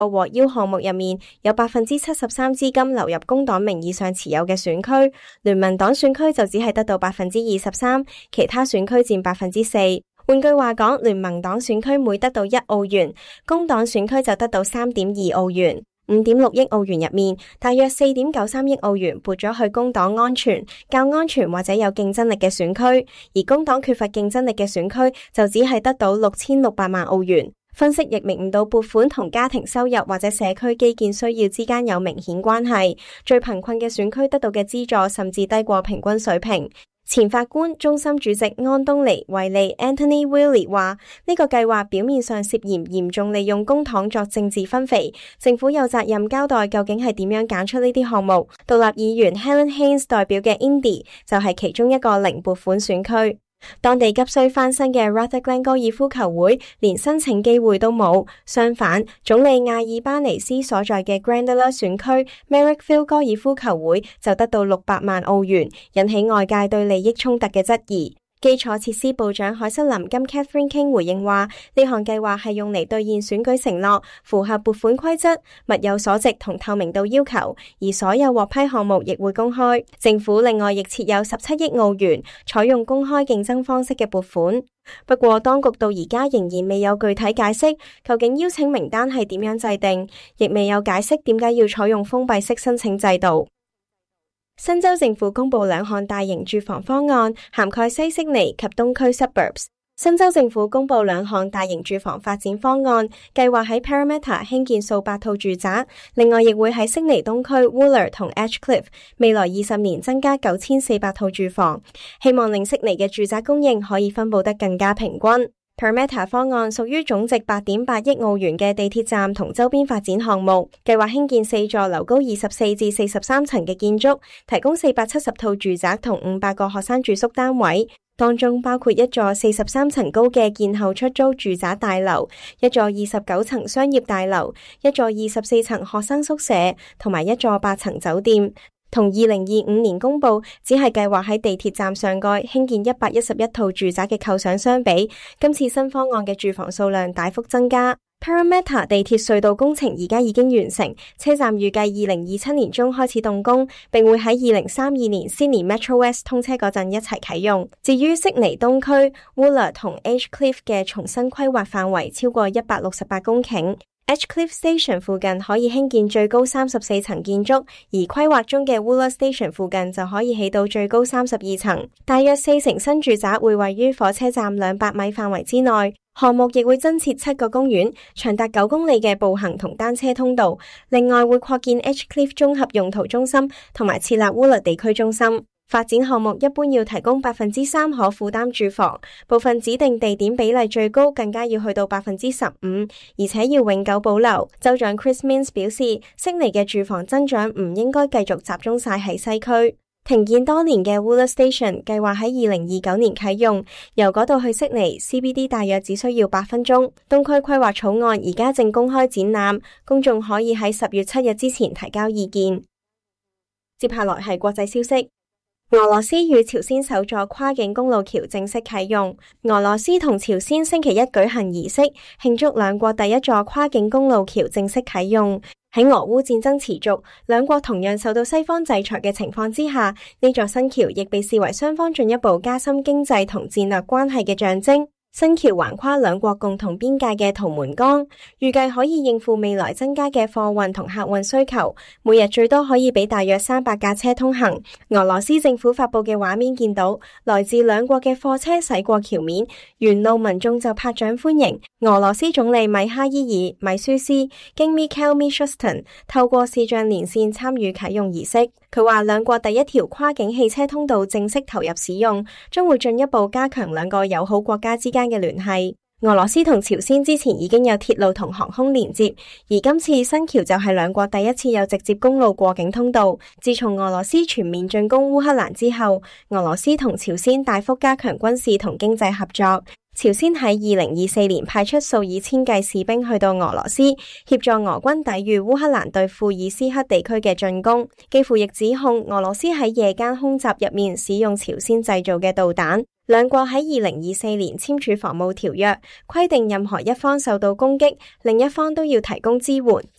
獲邀項目入面有 73% 資金流入工黨名義上持有嘅選區，聯盟黨選區就只係得到 23%， 其他選區佔 4%。換句話講，聯盟黨選區每得到1澳元，工黨選區就得到 3.2 澳元。5.6 億澳元入面，大約 4.93 億澳元撥咗去工黨較安全或者有競爭力嘅選區，而工黨缺乏競爭力嘅選區就只係得到6600萬澳元。分析亦明唔到撥款同家庭收入或者社區基建需要之間有明顯關係，最貧困嘅選區得到嘅資助甚至低過平均水平。前法官中心主席安東尼·維利 Anthony Willey 話：呢個計劃表面上涉嫌嚴重利用公帑作政治分肥，政府有責任交代究竟係點樣揀出呢啲項目。獨立議員 Helen Haynes 代表嘅 Indy 就係其中一個零撥款選區。當地急需翻新嘅 Rutherglen 高爾夫球會連申請機會都冇，相反，總理亞爾巴尼斯所在嘅 Grandler 選區 Merrickville 高爾夫球會就得到600萬澳元，引起外界對利益衝突嘅質疑。基礎設施部長海瑟琳金 Catherine King 回應話，呢項計劃係用嚟兌現選舉承諾，符合撥款規則、物有所值同透明度要求，而所有獲批項目亦會公開。政府另外亦設有17億澳元，採用公開競爭方式嘅撥款。不過，當局到而家仍然未有具體解釋，究竟邀請名單係點樣制定，亦未有解釋點解要採用封閉式申請制度。新州政府公布2項大型住房方案，涵蓋西悉尼及東區 suburbs。新州政府公布2項大型住房發展方案，計劃喺 Parramatta 興建數百套住宅，另外亦會喺悉尼東區 Woollert 同 Edgecliff 未來20年增加9400套住房，希望令悉尼嘅住宅供應可以分布得更加平均。Parramatta 方案屬於總值 8.8 億澳元嘅地鐵站同周邊發展項目，計劃興建4座樓高24至43層嘅建築，提供470套住宅同500個學生住宿單位，當中包括一座43層高嘅建後出租住宅大樓，一座29層商業大樓，一座24層學生宿舍，同埋一座8層酒店。同2025年公布只係計劃喺地鐵站上蓋興建111套住宅嘅構想相比，今次新方案嘅住房數量大幅增加。Parramatta 地鐵隧道工程而家已經完成，車站預計2027年中開始動工，並會喺2032年 Sydney Metro West 通車嗰陣一齊啟用。至於悉尼東區 Woollert 同 Edgecliff 嘅重新規劃範圍超過168公頃。Edgecliff Station 附近可以興建最高34層建築，而規劃中嘅 Woollert Station 附近就可以起到最高32層。大約4成新住宅會位於火車站200米範圍之內。項目亦會增設7個公園，長達9公里嘅步行同單車通道。另外會擴建 Edgecliff 綜合用途中心，同埋設立 Woollert 地區中心。發展項目一般要提供 3% 可負擔住房，部分指定地點比例最高更加要去到 15%， 而且要永久保留。州長 Chris Minns 表示，悉尼嘅住房增長唔應該繼續集中晒喺西區。停建多年嘅 Woollert Station 計劃喺2029年啟用，由嗰度去悉尼 CBD 大約只需要8分鐘。東區規劃草案而家正公開展覽，公眾可以喺10月7日之前提交意見。接下來係國際消息。俄羅斯與朝鮮首座跨境公路橋正式啟用。俄羅斯同朝鮮星期一舉行儀式，慶祝兩國第一座跨境公路橋正式啟用。喺俄烏戰爭持續，兩國同樣受到西方制裁嘅情況之下，呢座新橋亦被視為雙方進一步加深經濟同戰略關係嘅象徵。新橋橫跨兩國共同邊界嘅圖們江，預計可以應付未來增加嘅貨運同客運需求，每日最多可以俾大約300架車通行。俄羅斯政府發布嘅畫面見到，來自兩國嘅貨車駛過橋面，沿路民眾就拍掌歡迎。俄羅斯總理米哈伊爾米舒斯經 Mikhail Mishustin 透過視像連線參與啟用儀式。佢話兩國第一條跨境汽車通道正式投入使用，將會進一步加強兩個友好國家之間嘅聯繫。俄羅斯同朝鮮之前已經有鐵路同航空連接，而今次新橋就係兩國第一次有直接公路過境通道。自從俄羅斯全面進攻烏克蘭之後，俄羅斯同朝鮮大幅加強軍事同經濟合作。朝鮮喺2024年派出數以千計士兵去到俄羅斯，協助俄軍抵禦烏克蘭對庫爾斯克地區嘅進攻。基輔亦指控俄羅斯喺夜間空襲入面使用朝鮮製造嘅導彈。兩國喺2024年簽署防務條約，規定任何一方受到攻擊，另一方都要提供支援。